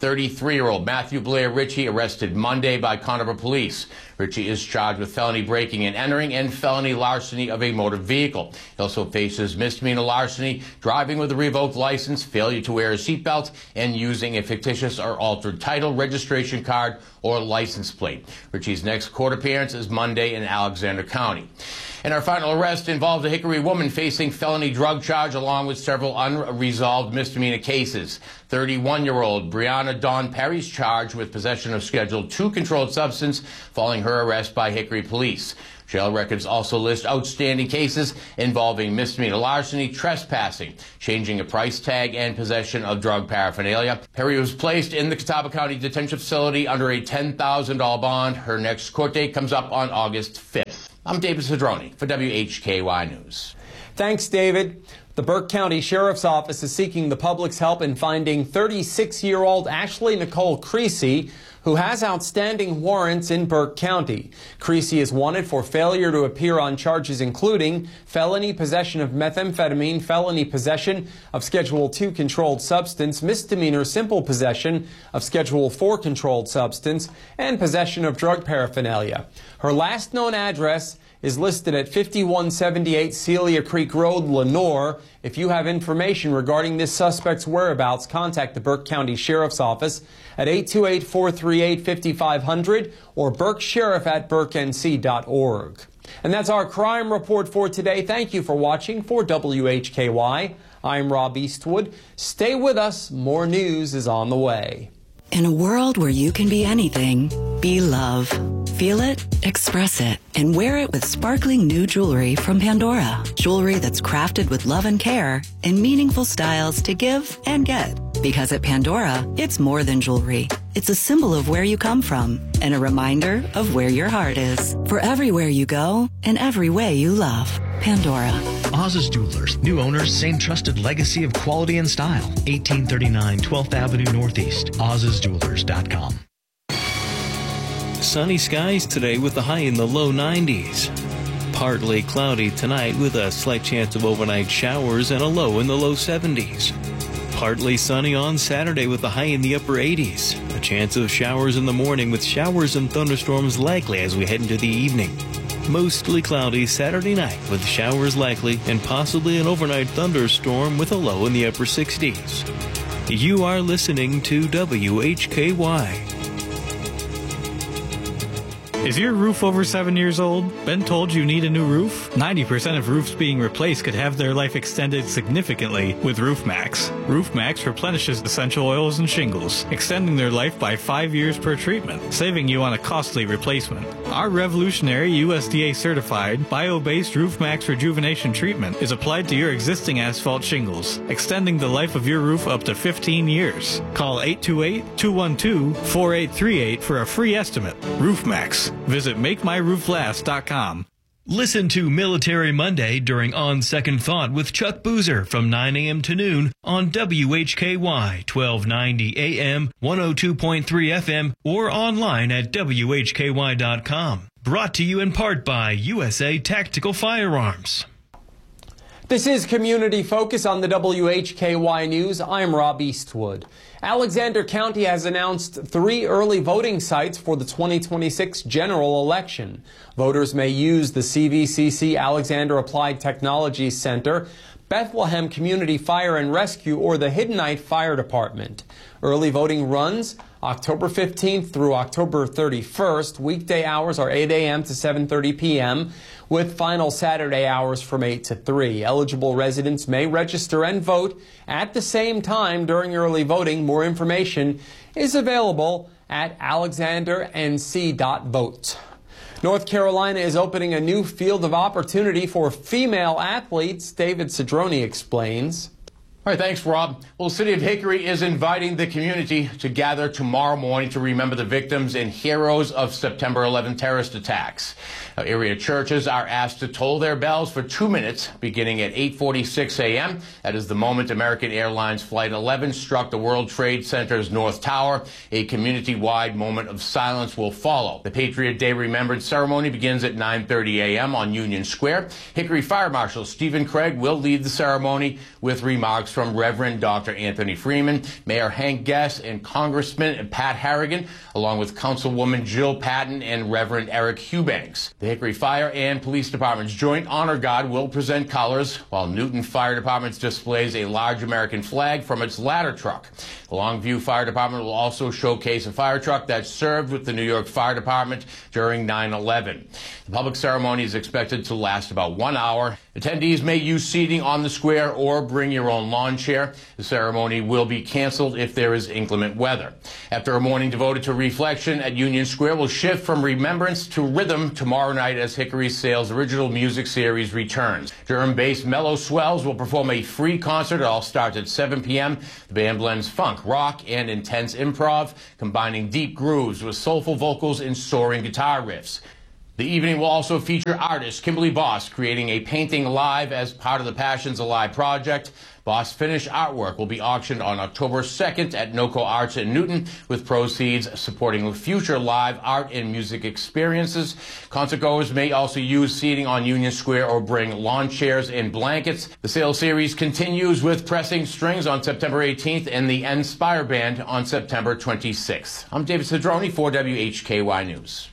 A: thirty-three-year-old Matthew Blair Ritchie arrested Monday by Conover police. Ritchie is charged with felony breaking and entering and felony larceny of a motor vehicle. He also faces misdemeanor larceny, driving with a revoked license, failure to wear a seatbelt, and using a fictitious or altered title, registration card, or license plate. Ritchie's next court appearance is Monday in Alexander County. And our final arrest involved a Hickory woman facing felony drug charge along with several unresolved misdemeanor cases. thirty-one-year-old Brianna Dawn Perry is charged with possession of Schedule two controlled substance following her arrest by Hickory police. Jail records also list outstanding cases involving misdemeanor larceny, trespassing, changing a price tag, and possession of drug paraphernalia. Perry was placed in the Catawba County Detention Facility under a ten thousand dollars bond. Her next court date comes up on August fifth. I'm David Cedrone for W H K Y News.
E: Thanks, David. The Burke County Sheriff's Office is seeking the public's help in finding thirty-six-year-old Ashley Nicole Creasy, who has outstanding warrants in Burke County. Creasy is wanted for failure to appear on charges including felony possession of methamphetamine, felony possession of Schedule two controlled substance, misdemeanor simple possession of Schedule four controlled substance, and possession of drug paraphernalia. Her last known address is listed at fifty-one seventy-eight Celia Creek Road, Lenore. If you have information regarding this suspect's whereabouts, contact the Burke County Sheriff's Office at eight two eight, four three eight, five five zero zero or burke sheriff at burke n c dot org. And that's our crime report for today. Thank you for watching. For W H K Y, I'm Rob Eastwood. Stay with us. More news is on the way.
T: In a world where you can be anything, be love. Feel it, express it, and wear it with sparkling new jewelry from Pandora. Jewelry that's crafted with love and care and meaningful styles to give and get. Because at Pandora, it's more than jewelry. It's a symbol of where you come from and a reminder of where your heart is. For everywhere you go and every way you love. Pandora.
D: Oz's Jewelers. New owners, same trusted legacy of quality and style. eighteen thirty-nine twelfth Avenue Northeast. oz's jewelers dot com.
F: Sunny skies today with a high in the low nineties. Partly cloudy tonight with a slight chance of overnight showers and a low in the low seventies. Partly sunny on Saturday with a high in the upper eighties. A chance of showers in the morning with showers and thunderstorms likely as we head into the evening. Mostly cloudy Saturday night with showers likely and possibly an overnight thunderstorm with a low in the upper sixties. You are listening to W H K Y. Is your roof over seven years old? Been told you need a new roof? ninety percent of roofs being replaced could have their life extended significantly with RoofMax. RoofMax replenishes essential oils and shingles, extending their life by five years per treatment, saving you on a costly replacement. Our revolutionary U S D A certified, bio-based RoofMax rejuvenation treatment is applied to your existing asphalt shingles, extending the life of your roof up to fifteen years. Call eight two eight, two one two, four eight three eight for a free estimate. RoofMax. Visit make my roof last dot com.
D: Listen to Military Monday during On Second Thought with Chuck Boozer from nine a.m. to noon on W H K Y, twelve ninety A M, one oh two point three F M, or online at W H K Y dot com. Brought to you in part by U S A Tactical Firearms.
E: This is Community Focus on the W H K Y News. I'm Rob Eastwood. Alexander County has announced three early voting sites for the twenty twenty-six general election. Voters may use the C V C C Alexander Applied Technology Center, Bethlehem Community Fire and Rescue, or the Hiddenite Fire Department. Early voting runs October fifteenth through October thirty-first. Weekday hours are eight a m to seven thirty p m with final Saturday hours from eight to three. Eligible residents may register and vote at the same time during early voting. More information is available at alexander n c dot vote. North Carolina is opening a new field of opportunity for female athletes. David Cedrone explains.
A: All right, thanks, Rob. Well, the city of Hickory is inviting the community to gather tomorrow morning to remember the victims and heroes of September eleventh terrorist attacks. Now, area churches are asked to toll their bells for two minutes, beginning at eight forty-six a m That is the moment American Airlines Flight eleven struck the World Trade Center's North Tower. A community-wide moment of silence will follow. The Patriot Day Remembrance ceremony begins at nine thirty a m on Union Square. Hickory Fire Marshal Stephen Craig will lead the ceremony with remarks from Reverend Doctor Anthony Freeman, Mayor Hank Guest, and Congressman Pat Harrigan, along with Councilwoman Jill Patton and Reverend Eric Eubanks. The Hickory Fire and Police Department's Joint Honor Guard will present colors, while Newton Fire Department displays a large American flag from its ladder truck. The Longview Fire Department will also showcase a fire truck that served with the New York Fire Department during nine eleven. The public ceremony is expected to last about one hour. Attendees may use seating on the square or bring your own lawn chair. The ceremony will be canceled if there is inclement weather. After a morning devoted to reflection at Union Square will shift from remembrance to rhythm tomorrow night as Hickory Sale's original music series returns. Durham-based Mellow Swells will perform a free concert. It all starts at seven p m The band blends funk, rock, and intense improv, combining deep grooves with soulful vocals and soaring guitar riffs. The evening will also feature artist Kimberly Boss creating a painting live as part of the Passions Alive project. Boss finished artwork will be auctioned on October second at NOCO Arts in Newton, with proceeds supporting future live art and music experiences. Concertgoers may also use seating on Union Square or bring lawn chairs and blankets. The sale series continues with Pressing Strings on September eighteenth and the Inspire Band on September twenty-sixth. I'm David Cedrone for W H K Y News.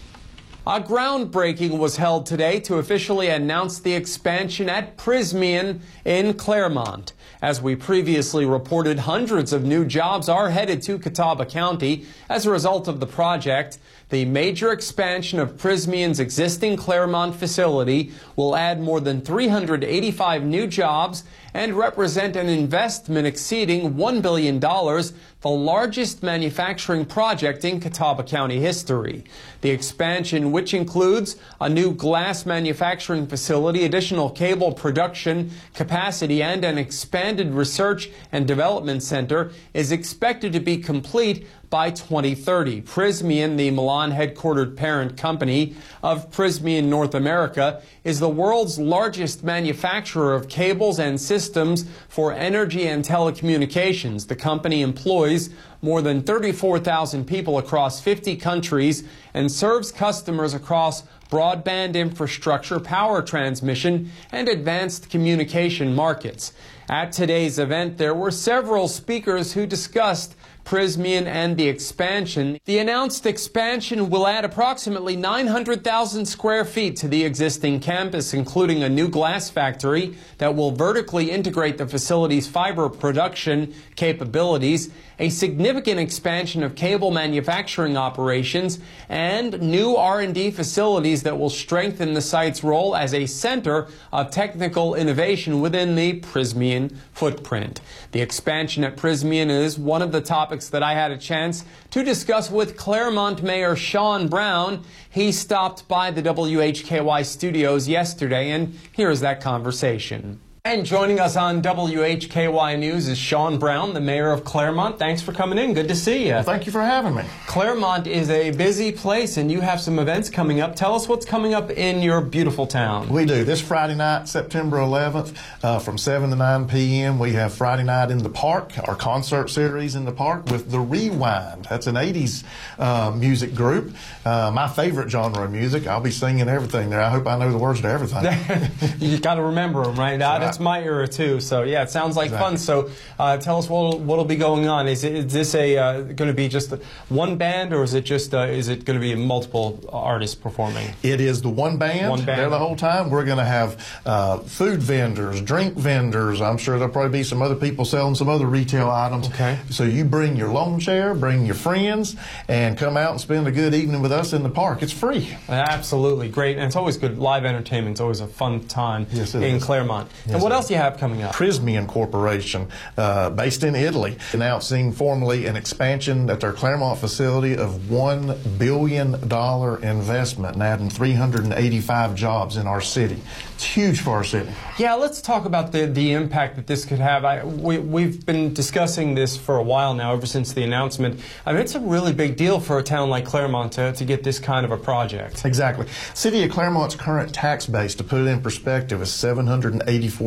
E: A groundbreaking was held today to officially announce the expansion at Prysmian in Claremont. As we previously reported, hundreds of new jobs are headed to Catawba County as a result of the project. The major expansion of Prysmian's existing Claremont facility will add more than three hundred eighty-five new jobs and represent an investment exceeding one billion dollars, the largest manufacturing project in Catawba County history. The expansion, which includes a new glass manufacturing facility, additional cable production capacity, and an expanded research and development center, is expected to be complete by twenty thirty. Prysmian, the Milan-headquartered parent company of Prysmian North America, is the world's largest manufacturer of cables and systems for energy and telecommunications. The company employs more than thirty-four thousand people across fifty countries and serves customers across broadband infrastructure, power transmission, and advanced communication markets. At today's event, there were several speakers who discussed Prysmian and the expansion. The announced expansion will add approximately nine hundred thousand square feet to the existing campus, including a new glass factory that will vertically integrate the facility's fiber production capabilities, a significant expansion of cable manufacturing operations, and new R and D facilities that will strengthen the site's role as a center of technical innovation within the Prysmian footprint. The expansion at Prysmian is one of the topics that I had a chance to discuss with Claremont Mayor Sean Brown. He stopped by the W H K Y studios yesterday, and here's that conversation. And joining us on W H K Y News is Sean Brown, the mayor of Claremont. Thanks for coming in. Good to see you.
I: Well, thank you for having me.
E: Claremont is a busy place, and you have some events coming up. Tell us what's coming up in your beautiful town.
I: We do. This Friday night, September eleventh, uh, from seven to nine p m, we have Friday Night in the Park, our concert series in the park with The Rewind. That's an eighties uh, music group. Uh, my favorite genre of music. I'll be singing everything there. I hope I know the words to everything.
E: You got to remember them, right? That's my era too. So yeah, it sounds like exactly. fun. So uh, tell us what what'll be going on. Is, it, is this a uh, going to be just one band, or is it just uh, is it going to be multiple artists performing?
I: It is the one band.
E: One band.
I: There the whole time. We're going to have uh, food vendors, drink vendors. I'm sure there'll probably be some other people selling some other retail items.
E: Okay.
I: So you bring your lawn chair, bring your friends, and come out and spend a good evening with us in the park. It's free.
E: Absolutely great, and it's always good. Live entertainment. It's always a fun time
I: yes, it
E: in
I: is.
E: Claremont.
I: Yes,
E: and what else do you have coming up?
I: Prysmian Corporation, uh, based in Italy, announcing formally an expansion at their Claremont facility of one billion dollar investment and adding three hundred eighty-five jobs in our city. It's huge for our city.
E: Yeah, let's talk about the, the impact that this could have. I, we, we've been discussing this for a while now, ever since the announcement. I mean, it's a really big deal for a town like Claremont to, to get this kind of a project.
I: Exactly. City of Claremont's current tax base, to put it in perspective, is seven hundred eighty-four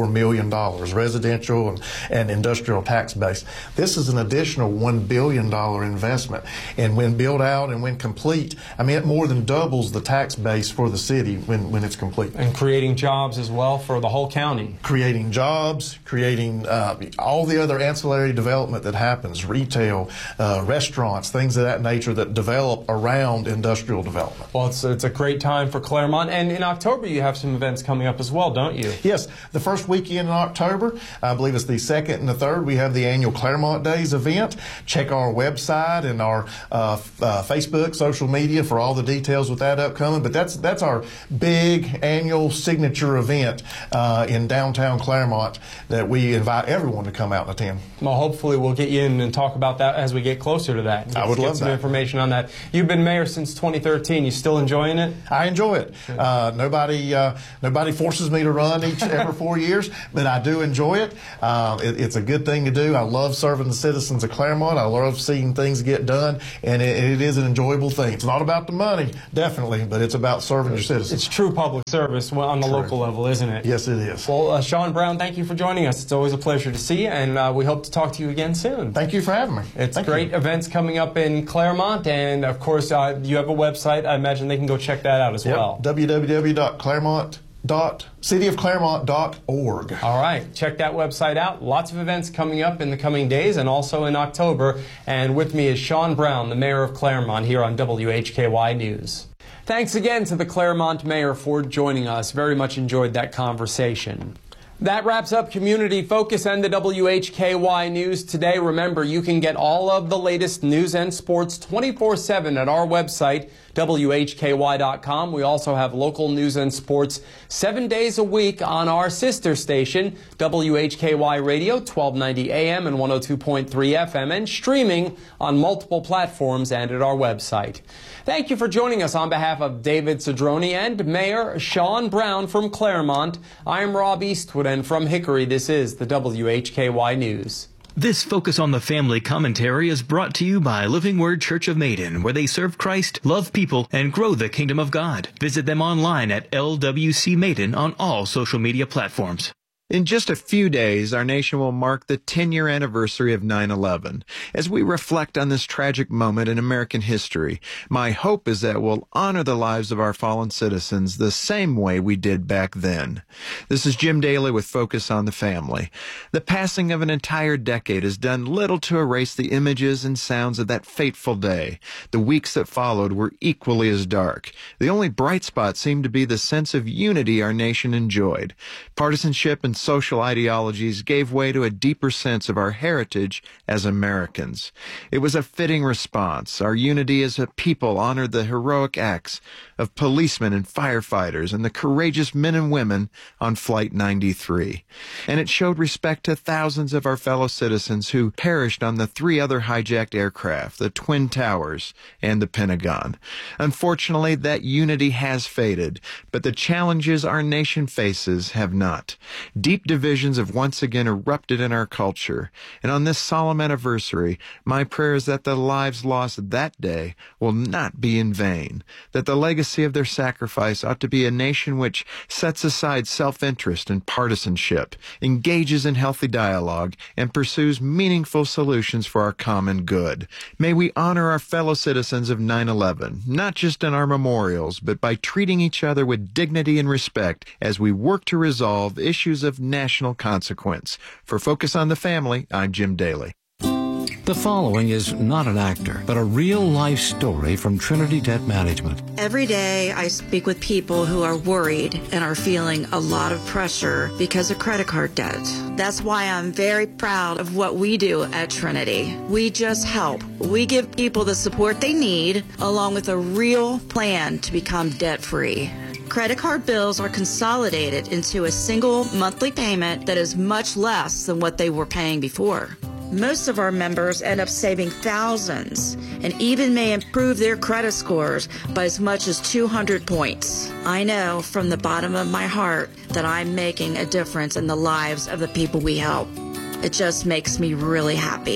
I: four million dollars, residential and, and industrial tax base. This is an additional one billion dollars investment. And when built out and when complete, I mean, it more than doubles the tax base for the city when, when it's complete.
E: And creating jobs as well for the whole county.
I: Creating jobs, creating uh, all the other ancillary development that happens, retail, uh, restaurants, things of that nature that develop around industrial development.
E: Well, it's, it's a great time for Claremont. And in October, you have some events coming up as well, don't you?
I: Yes. The first weekend in October, I believe it's the second and the third, we have the annual Claremont Days event. Check our website and our uh, uh, Facebook, social media for all the details with that upcoming. But that's that's our big annual signature event uh, in downtown Claremont that we invite everyone to come out and attend.
E: Well, hopefully we'll get you in and talk about that as we get closer to that.
I: I would
E: get
I: love
E: some
I: that.
E: information on that. You've been mayor since twenty thirteen. You still enjoying it?
I: I enjoy it. Uh, nobody uh, nobody forces me to run each every four years, but I do enjoy it. Uh, it. It's a good thing to do. I love serving the citizens of Claremont. I love seeing things get done, and it, it is an enjoyable thing. It's not about the money, definitely, but it's about serving your citizens.
E: It's true public service on the
I: True.
E: local level, isn't it?
I: Yes, it is.
E: Well, uh, Sean Brown, thank you for joining us. It's always a pleasure to see you, and uh, we hope to talk to you again soon.
I: Thank you for having me.
E: It's
I: Thank
E: great
I: you.
E: events coming up in Claremont, and of course, uh, you have a website. I imagine they can go check that out as
I: Yep.
E: well.
I: w w w dot claremont dot city of claremont dot org.
E: All right, check that website out. Lots of events coming up in the coming days and also in October. And with me is Sean Brown, the mayor of Claremont, here on W H K Y News. Thanks again to the Claremont mayor for joining us. Very much enjoyed that conversation. That wraps up Community Focus and the W H K Y News today. Remember, you can get all of the latest news and sports twenty-four seven at our website, W H K Y dot com. We also have local news and sports seven days a week on our sister station, W H K Y Radio, twelve ninety A M and one oh two point three F M, and streaming on multiple platforms and at our website. Thank you for joining us on behalf of David Cedrone and Mayor Sean Brown from Claremont. I'm Rob Eastwood, and from Hickory, this is the W H K Y News.
D: This Focus on the Family commentary is brought to you by Living Word Church of Maiden, where they serve Christ, love people, and grow the kingdom of God. Visit them online at L W C Maiden on all social media platforms.
J: In just a few days, our nation will mark the ten-year anniversary of nine eleven. As we reflect on this tragic moment in American history, my hope is that we'll honor the lives of our fallen citizens the same way we did back then. This is Jim Daly with Focus on the Family. The passing of an entire decade has done little to erase the images and sounds of that fateful day. The weeks that followed were equally as dark. The only bright spot seemed to be the sense of unity our nation enjoyed. Partisanship and social ideologies gave way to a deeper sense of our heritage as Americans. It was a fitting response. Our unity as a people honored the heroic acts of policemen and firefighters and the courageous men and women on Flight ninety-three. And it showed respect to thousands of our fellow citizens who perished on the three other hijacked aircraft, the Twin Towers and the Pentagon. Unfortunately, that unity has faded, but the challenges our nation faces have not. Deep divisions have once again erupted in our culture, and on this solemn anniversary, my prayer is that the lives lost that day will not be in vain, that the legacy of their sacrifice ought to be a nation which sets aside self-interest and partisanship, engages in healthy dialogue, and pursues meaningful solutions for our common good. May we honor our fellow citizens of nine eleven, not just in our memorials, but by treating each other with dignity and respect as we work to resolve issues of national consequence. For Focus on the Family, I'm Jim Daly.
K: The following is not an actor, but a real-life story from Trinity Debt Management.
L: Every day I speak with people who are worried and are feeling a lot of pressure because of credit card debt. That's why I'm very proud of what we do at Trinity. We just help. We give people the support they need, along with a real plan to become debt-free. Credit card bills are consolidated into a single monthly payment that is much less than what they were paying before. Most of our members end up saving thousands and even may improve their credit scores by as much as two hundred points. I know from the bottom of my heart that I'm making a difference in the lives of the people we help. It just makes me really happy.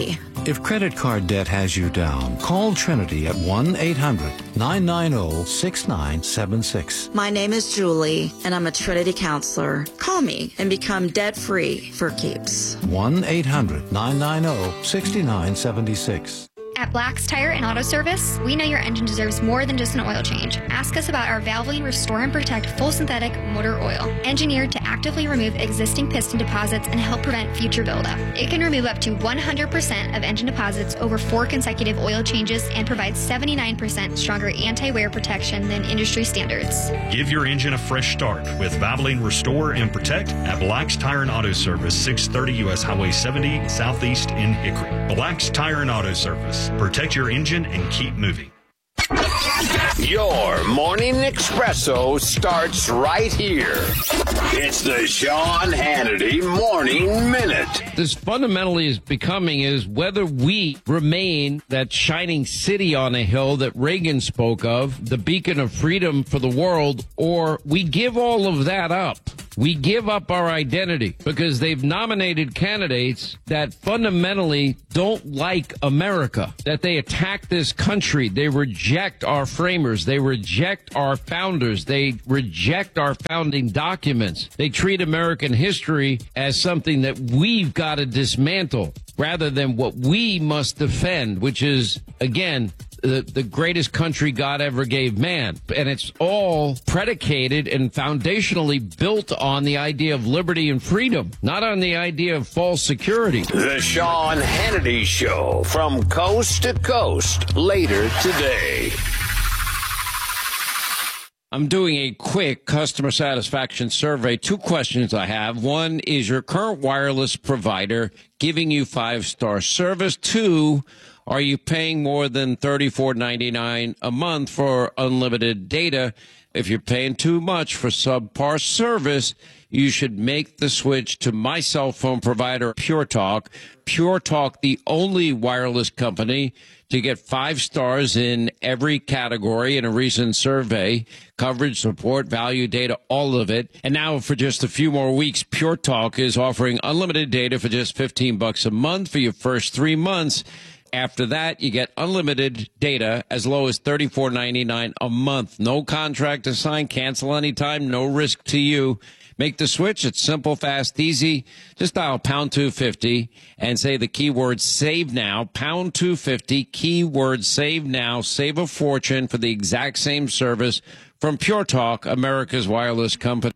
K: If credit card debt has you down, call Trinity at one eight hundred nine nine zero six nine seven six.
L: My name is Julie, and I'm a Trinity counselor. Call me and become debt-free for keeps.
K: one eight hundred nine nine zero six nine seven six.
G: At Black's Tire and Auto Service, we know your engine deserves more than just an oil change. Ask us about our Valvoline Restore and Protect full synthetic motor oil, engineered to actively remove existing piston deposits and help prevent future buildup. It can remove up to one hundred percent of engine deposits over four consecutive oil changes and provides seventy-nine percent stronger anti-wear protection than industry standards.
H: Give your engine a fresh start with Valvoline Restore and Protect at Black's Tire and Auto Service, six thirty U S Highway seventy Southeast in Hickory. Black's Tire and Auto Service. Protect your engine and keep moving.
P: Your morning espresso starts right here. It's the Sean Hannity Morning Minute.
Q: This fundamentally is becoming is whether we remain that shining city on a hill that Reagan spoke of, the beacon of freedom for the world, or we give all of that up. We give up our identity because they've nominated candidates that fundamentally don't like America, that they attack this country. They reject our framers. They reject our founders. They reject our founding documents. They treat American history as something that we've got to dismantle rather than what we must defend, which is, again, The, the greatest country God ever gave man. And it's all predicated and foundationally built on the idea of liberty and freedom, not on the idea of false security.
P: The Sean Hannity Show from coast to coast later today.
Q: I'm doing a quick customer satisfaction survey. Two questions I have. One, is your current wireless provider giving you five-star service? Two, are you paying more than thirty-four ninety-nine a month for unlimited data? If you're paying too much for subpar service, you should make the switch to my cell phone provider, Pure Talk. Pure Talk, the only wireless company to get five stars in every category in a recent survey. Coverage, support, value, data, all of it. And now for just a few more weeks, Pure Talk is offering unlimited data for just fifteen bucks a month for your first three months. After that, you get unlimited data as low as thirty-four ninety-nine a month. No contract to sign, cancel anytime, no risk to you. Make the switch. It's simple, fast, easy. Just dial pound two fifty and say the keyword save now. Pound two fifty, keyword save now. Save a fortune for the exact same service from Pure Talk, America's wireless company.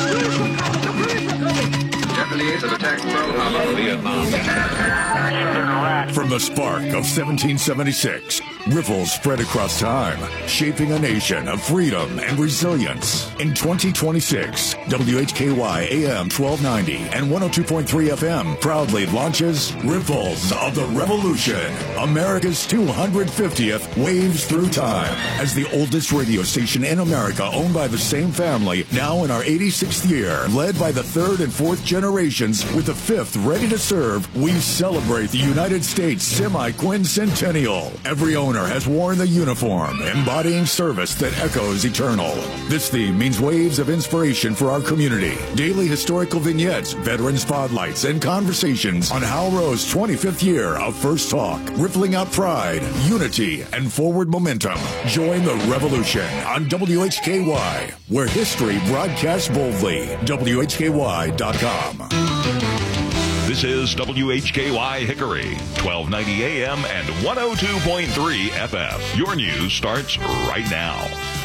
U: From the spark of seventeen seventy-six, ripples spread across time, shaping a nation of freedom and resilience. In twenty twenty-six, W H K Y A M twelve ninety and one oh two point three F M proudly launches Ripples of the Revolution, America's two hundred fiftieth Waves Through Time. As the oldest radio station in America, owned by the same family, now in our eighty-sixth year, led by the third and fourth generations, with the fifth ready to serve, we celebrate the United States semi-quincentennial. Every owner has worn the uniform, embodying service that echoes eternal. This theme means waves of inspiration for our community, daily historical vignettes, veteran spotlights, and conversations on Hal Rowe's twenty-fifth year of First Talk, rippling out pride, unity, and forward momentum. Join the revolution on W H K Y, where history broadcasts boldly. W H K Y dot com.
V: This is W H K Y Hickory, twelve ninety A M and one oh two point three F M. Your news starts right now.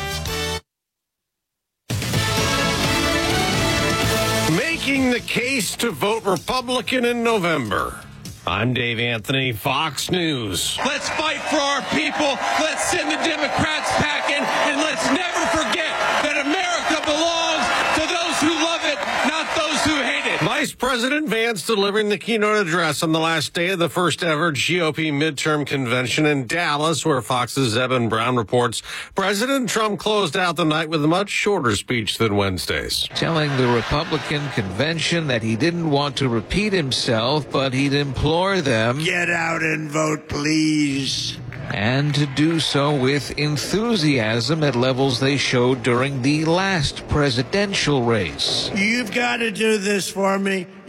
W: Making the case to vote Republican in November. I'm Dave Anthony, Fox News.
X: Let's fight for our people. Let's send the Democrats packing, and let's never forget that America belongs to those who love it, not those who hate it.
W: Vice President Vance delivering the keynote address on the last day of the first ever G O P midterm convention in Dallas, where Fox's Evan Brown reports President Trump closed out the night with a much shorter speech than Wednesday's.
Y: Telling the Republican convention that he didn't want to repeat himself, but he'd implore them,
N: get out and vote, please.
Y: And to do so with enthusiasm at levels they showed during the last presidential race.
N: You've got to do this for me.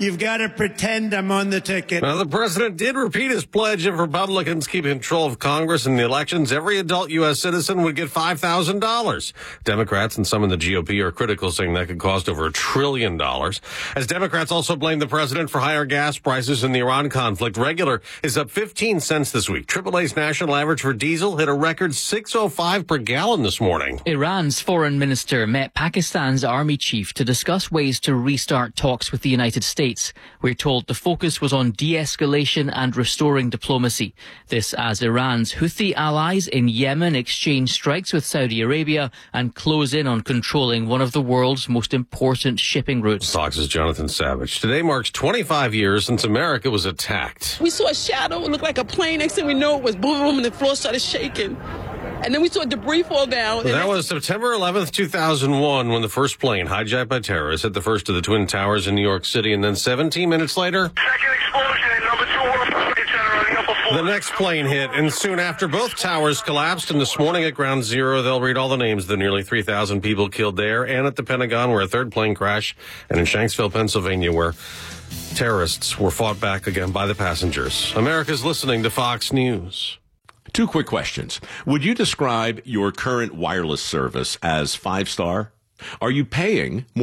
N: you've got to pretend I'm on the ticket.
W: Now, the president did repeat his pledge if Republicans keep control of Congress in the elections, every adult U S citizen would get five thousand dollars. Democrats and some in the G O P are critical, saying that could cost over a trillion dollars. As Democrats also blame the president for higher gas prices in the Iran conflict. Regular is up fifteen cents this week. triple A's national average for diesel hit a record six oh five per gallon this morning.
B: Iran's foreign minister met Pakistan's army chief to discuss ways to restart talks with the United States. We're told the focus was on de-escalation and restoring diplomacy. This as Iran's Houthi allies in Yemen exchange strikes with Saudi Arabia and close in on controlling one of the world's most important shipping routes.
W: Fox's Jonathan Savage. Today marks twenty-five years since America was attacked.
C: We saw a shadow. It looked like a plane. Next thing we know, it was boom, and the floor started shaking. And then we saw debris fall down.
W: That was September eleventh, two thousand one, when the first plane, hijacked by terrorists, hit the first of the Twin Towers in New York City. And then seventeen minutes later,
M: second explosion at number two World Trade Center on the upper floor.
W: The next plane hit. And soon after, both towers collapsed. And this morning at Ground Zero, they'll read all the names of the nearly three thousand people killed there, and at the Pentagon, where a third plane crashed, and in Shanksville, Pennsylvania, where terrorists were fought back again by the passengers. America's listening to Fox News.
O: Two quick questions. Would you describe your current wireless service as five-star? Are you paying more